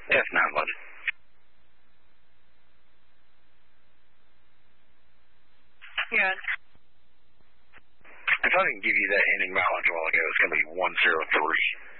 F9, bud. Yeah. If I didn't give you that ending mileage a while ago, it's going to be 103.